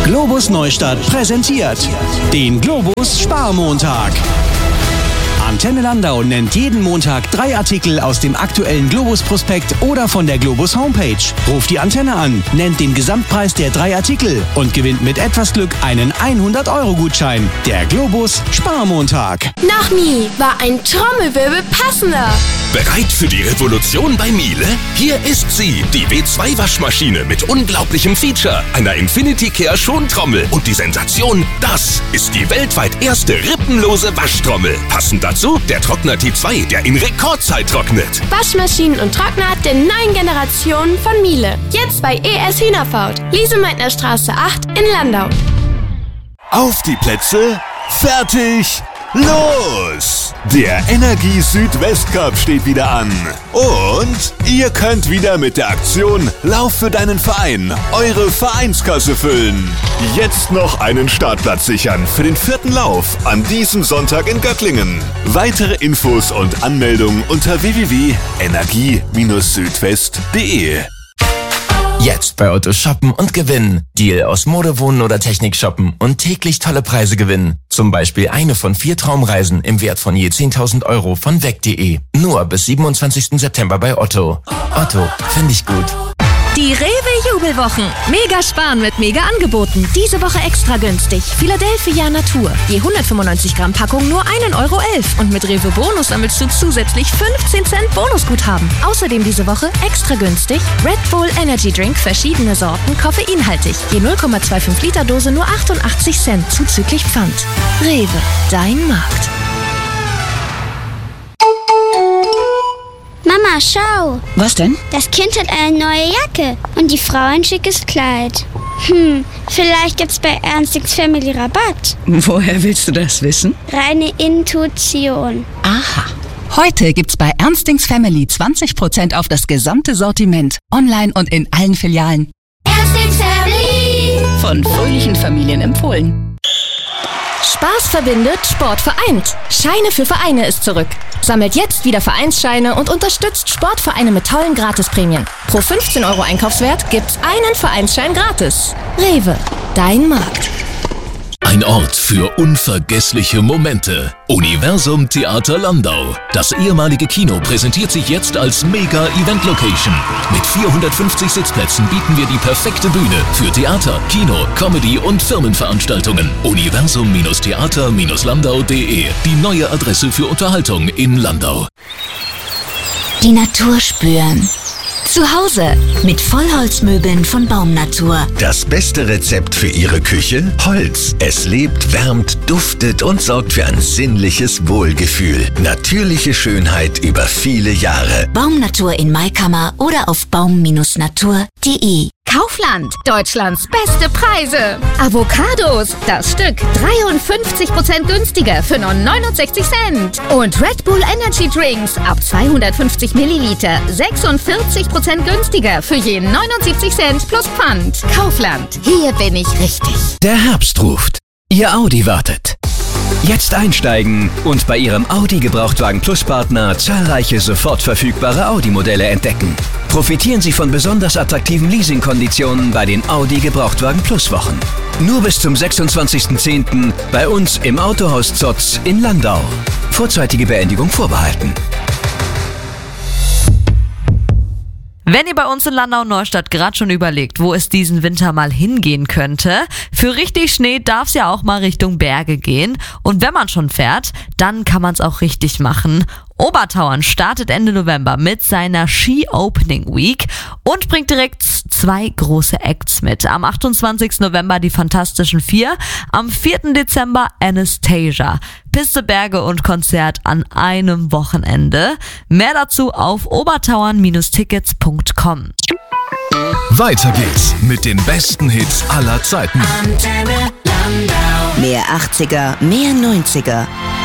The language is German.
Globus Neustadt präsentiert den Globus Sparmontag. Antenne Landau nennt jeden Montag 3 Artikel aus dem aktuellen Globus-Prospekt oder von der Globus Homepage. Ruft die Antenne an, nennt den Gesamtpreis der 3 Artikel und gewinnt mit etwas Glück einen 100-Euro-Gutschein. Der Globus Sparmontag. Noch nie war ein Trommelwirbel passender. Bereit für die Revolution bei Miele? Hier ist sie, die W2-Waschmaschine mit unglaublichem Feature, einer Infinity Care Schontrommel und die Sensation, das ist die weltweit erste rippenlose Waschtrommel. Passend dazu der Trockner T2, der in Rekordzeit trocknet. Waschmaschinen und Trockner der neuen Generation von Miele. Jetzt bei ES Hühnerfaut, Liesemeitner Straße 8 in Landau. Auf die Plätze, fertig, los! Der Energie Südwest Cup steht wieder an. Und ihr könnt wieder mit der Aktion Lauf für deinen Verein eure Vereinskasse füllen. Jetzt noch einen Startplatz sichern für den 4. Lauf an diesem Sonntag in Göttlingen. Weitere Infos und Anmeldungen unter www.energie-südwest.de. Jetzt bei Otto shoppen und gewinnen. Deal aus Mode, Wohnen oder Technik shoppen und täglich tolle Preise gewinnen. Zum Beispiel eine von 4 Traumreisen im Wert von je 10.000 Euro von weg.de. Nur bis 27. September bei Otto. Otto, finde ich gut. Die Rewe-Jubelwochen. Mega sparen mit Mega-Angeboten. Diese Woche extra günstig. Philadelphia Natur. Je 195 Gramm Packung nur 1,11 € Und mit Rewe Bonus sammelst du zusätzlich 15 Cent Bonusguthaben. Außerdem diese Woche extra günstig Red Bull Energy Drink, verschiedene Sorten, koffeinhaltig. Je 0,25 Liter Dose nur 88 Cent zuzüglich Pfand. Rewe, dein Markt. Mama, schau. Was denn? Das Kind hat eine neue Jacke und die Frau ein schickes Kleid. Vielleicht gibt's bei Ernstings Family Rabatt. Woher willst du das wissen? Reine Intuition. Aha. Heute gibt's bei Ernstings Family 20% auf das gesamte Sortiment. Online und in allen Filialen. Ernstings Family. Von fröhlichen Familien empfohlen. Spaß verbindet, Sport vereint. Scheine für Vereine ist zurück. Sammelt jetzt wieder Vereinsscheine und unterstützt Sportvereine mit tollen Gratisprämien. Pro 15 € Einkaufswert gibt's einen Vereinsschein gratis. Rewe, dein Markt. Ein Ort für unvergessliche Momente. Universum Theater Landau. Das ehemalige Kino präsentiert sich jetzt als Mega-Event-Location. Mit 450 Sitzplätzen bieten wir die perfekte Bühne für Theater, Kino, Comedy und Firmenveranstaltungen. Universum-Theater-Landau.de. Die neue Adresse für Unterhaltung in Landau. Die Natur spüren. Zu Hause mit Vollholzmöbeln von Baumnatur. Das beste Rezept für Ihre Küche? Holz. Es lebt, wärmt, duftet und sorgt für ein sinnliches Wohlgefühl. Natürliche Schönheit über viele Jahre. Baumnatur in Maikammer oder auf baum-natur.de. Kaufland, Deutschlands beste Preise. Avocados, das Stück 53% günstiger für nur 69 Cent. Und Red Bull Energy Drinks ab 250 Milliliter 46% günstiger für je 79 Cent plus Pfand. Kaufland, hier bin ich richtig. Der Herbst ruft. Ihr Audi wartet. Jetzt einsteigen und bei Ihrem Audi Gebrauchtwagen Plus Partner zahlreiche sofort verfügbare Audi-Modelle entdecken. Profitieren Sie von besonders attraktiven Leasingkonditionen bei den Audi Gebrauchtwagen Plus Wochen. Nur bis zum 26.10. bei uns im Autohaus Zotz in Landau. Vorzeitige Beendigung vorbehalten. Wenn ihr bei uns in Landau-Neustadt gerade schon überlegt, wo es diesen Winter mal hingehen könnte, für richtig Schnee darf es ja auch mal Richtung Berge gehen. Und wenn man schon fährt, dann kann man es auch richtig machen. Obertauern startet Ende November mit seiner Ski Opening Week und bringt direkt 2 große Acts mit. Am 28. November die Fantastischen 4, am 4. Dezember Anastasia. Piste, Berge und Konzert an einem Wochenende. Mehr dazu auf obertauern-tickets.com. Weiter geht's mit den besten Hits aller Zeiten. Mehr 80er, mehr 90er.